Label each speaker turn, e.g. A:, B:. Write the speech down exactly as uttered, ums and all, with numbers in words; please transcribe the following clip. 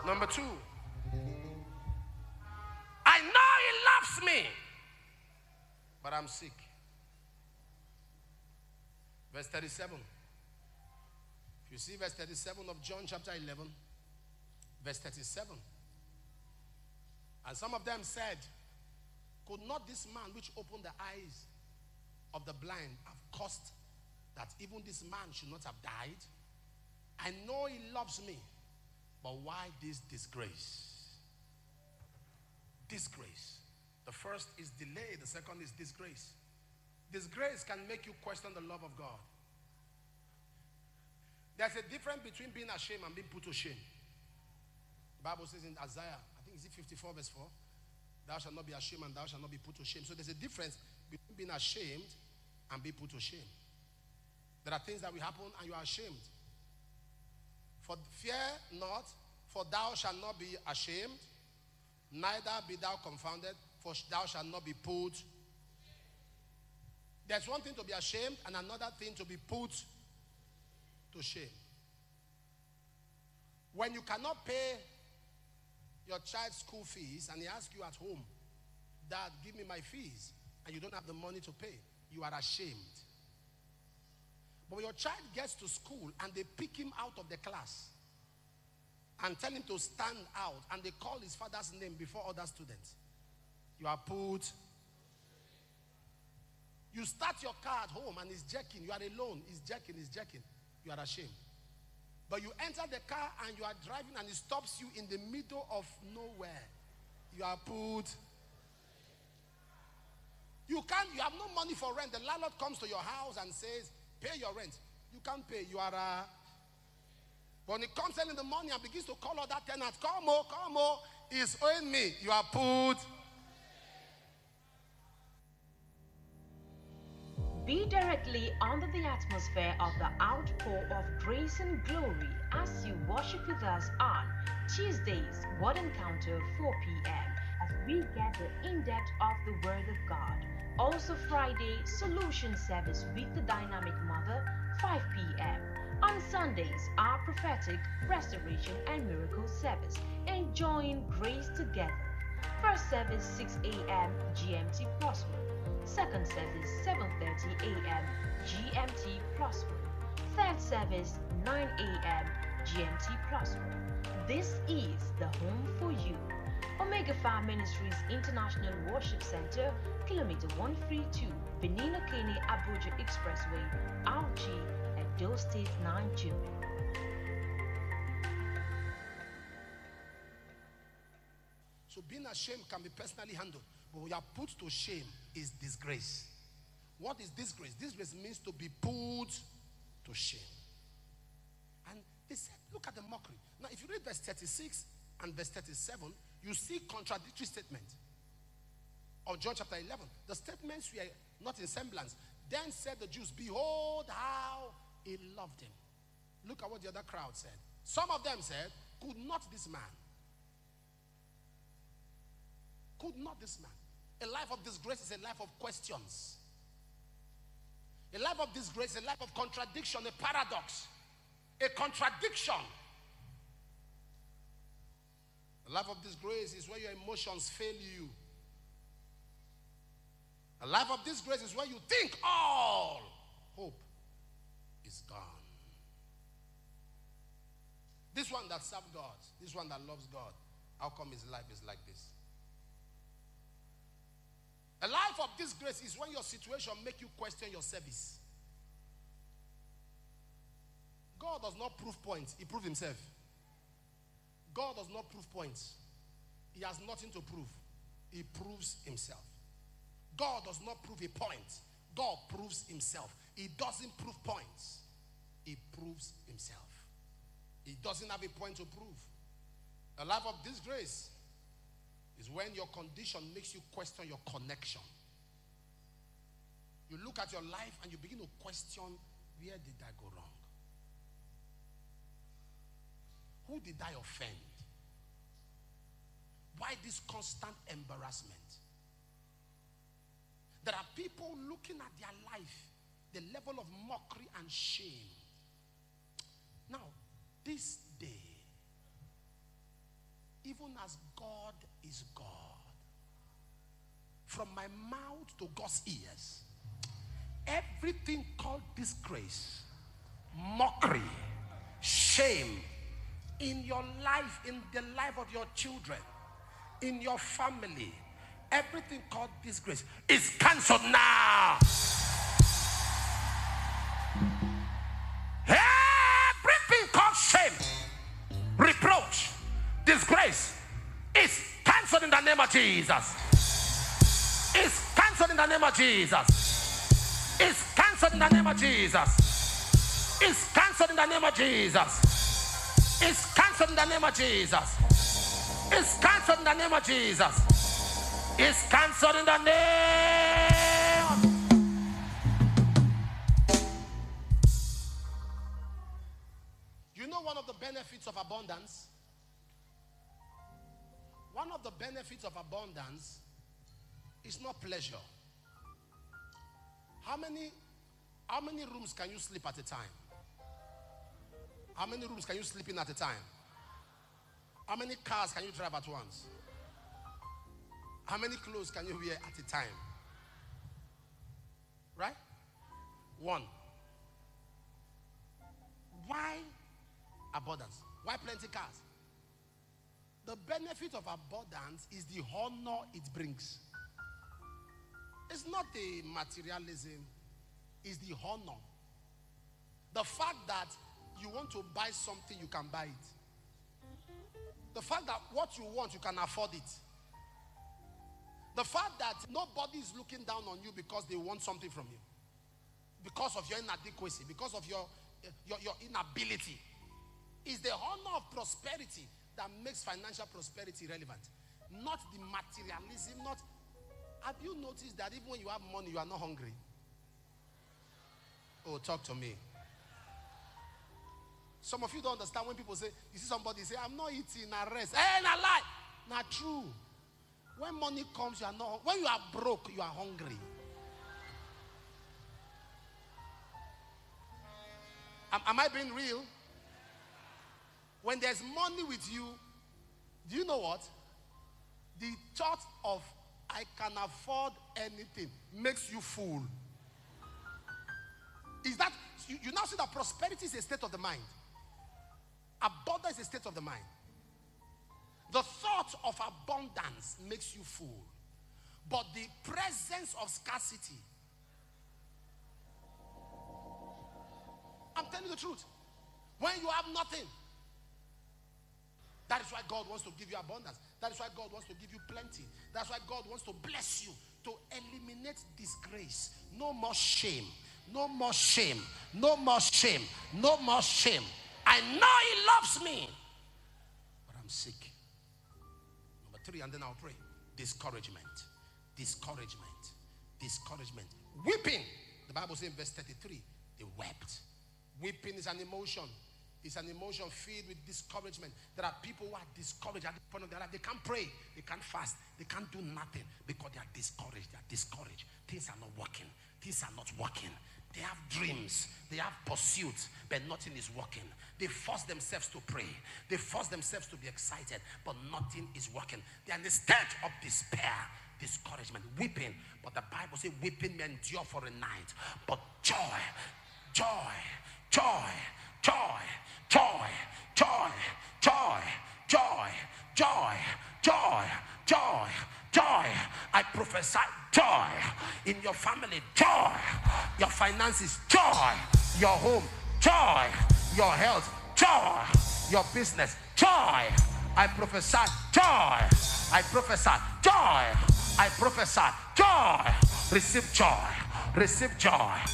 A: Number two, I know he loves me, but I'm sick. Verse thirty-seven. If you see verse thirty-seven of John chapter eleven, verse thirty-seven. And some of them said, could not this man which opened the eyes of the blind have caused that even this man should not have died? I know he loves me, but why this disgrace? Disgrace. The first is delay, the second is disgrace. Disgrace can make you question the love of God. There's a difference between being ashamed and being put to shame. The Bible says in Isaiah, I think it's fifty-four verse four, thou shalt not be ashamed and thou shalt not be put to shame. So there's a difference between being ashamed and being put to shame. There are things that will happen and you are ashamed. For fear not, for thou shalt not be ashamed, neither be thou confounded, for thou shalt not be put. There's one thing to be ashamed and another thing to be put to shame. When you cannot pay your child's school fees and he asks you at home, Dad, give me my fees, and you don't have the money to pay, you are ashamed. But when your child gets to school and they pick him out of the class and tell him to stand out and they call his father's name before other students, you are put. You start your car at home and it's jerking. You are alone. It's jerking, it's jerking. You are ashamed. But you enter the car and you are driving and it stops you in the middle of nowhere. You are put. You can't, you have no money for rent. The landlord comes to your house and says, pay your rent. You can't pay. You are uh But when he comes in the morning and begins to call other tenants, come on, come on, he's owing me. You are put.
B: Be directly under the atmosphere of the outpour of grace and glory as you worship with us on Tuesdays, Word Encounter, four p m as we get the in-depth of the Word of God. Also Friday, Solution Service with the Dynamic Mother, five p m On Sundays, our prophetic, restoration, and miracle service, enjoying grace together. First service, six a m G M T plus one. Second service, seven thirty a m G M T plus one. Third service, nine a m G M T plus one. This is the home for you. Omega Fire Ministries International Worship Center, Kilometer one thirty-two, Benino Kene Abuja Expressway, Auchi, Edo State, Nigeria.
A: So being ashamed can be personally handled, but when you are put to shame is disgrace. What is disgrace? Disgrace means to be put to shame. And they said, look at the mockery. Now, if you read verse thirty-six and verse thirty-seven, you see contradictory statements of John chapter eleven. The statements were not in semblance. Then said the Jews, behold how he loved him. Look at what the other crowd said. Some of them said, could not this man? Could not this man? A life of disgrace is a life of questions. A life of disgrace is a life of contradiction, a paradox, a contradiction. A life of disgrace is where your emotions fail you. A life of disgrace is where you think all hope is gone. This one that serves God, this one that loves God, how come his life is like this? A life of disgrace is when your situation makes you question your service. God does not prove points, he proves himself. God does not prove points. He has nothing to prove. He proves himself. God does not prove a point. God proves himself. He doesn't prove points. He proves himself. He doesn't have a point to prove. A life of disgrace is when your condition makes you question your connection. You look at your life and you begin to question, where did I go wrong? Who did I offend? Why this constant embarrassment? There are people looking at their life, the level of mockery and shame. Now, this day, even as God is God. From my mouth to God's ears, everything called disgrace, mockery, shame in your life, in the life of your children, in your family, everything called disgrace is cancelled now. Everything called shame, reproach, disgrace is cancelled in the name of Jesus. It's cancelled in the name of Jesus. It's cancelled in the name of Jesus. It's cancelled in the name of Jesus. It's cancelled in the name of Jesus. It's cancelled in the name of Jesus. It's cancelled in the name of... You know one of the benefits of abundance? One of the benefits of abundance is not pleasure. How many, how many rooms can you sleep at a time? How many rooms can you sleep in at a time? How many cars can you drive at once? How many clothes can you wear at a time? Right? One. Why abundance? Why plenty cars? The benefit of abundance is the honor it brings. It's not the materialism, it's the honor. The fact that you want to buy something, you can buy it. The fact that what you want, you can afford it. The fact that nobody is looking down on you because they want something from you. Because of your inadequacy, because of your, your, your inability. Is the honor of prosperity that makes financial prosperity relevant. Not the materialism, not... Have you noticed that even when you have money, you are not hungry? Oh, talk to me. Some of you don't understand when people say, you see somebody say, I'm not eating, I rest. Hey, not lie. Not true. When money comes, you are not. When you are broke, you are hungry. Am, am I being real? When there's money with you, do you know what? The thought of I can afford anything makes you fool. Is that, you, you now see that prosperity is a state of the mind. Abundance is a state of the mind. The thought of abundance makes you fool. But the presence of scarcity. I'm telling you the truth. When you have nothing, that is why God wants to give you abundance. That is why God wants to give you plenty. That's why God wants to bless you, to eliminate disgrace. No more shame. No more shame. No more shame. No more shame. I know He loves me, but I'm sick. Number three, and then I'll pray. Discouragement. Discouragement. Discouragement. Weeping. The Bible says in verse thirty-three, they wept. Weeping is an emotion. It's an emotion filled with discouragement. There are people who are discouraged at the point of their life. They can't pray. They can't fast. They can't do nothing because they are discouraged. They are discouraged. Things are not working. Things are not working. They have dreams. They have pursuits, but nothing is working. They force themselves to pray. They force themselves to be excited, but nothing is working. They are in the state of despair, discouragement, weeping. But the Bible says weeping may endure for a night, but joy, joy, joy, joy, joy, joy, joy, joy, joy, joy, joy, joy. I prophesy joy in your family, joy, your finances, joy, your home, joy, your health, joy, your business, joy. I prophesy joy. I prophesy joy. I prophesy joy. Receive joy. Receive joy.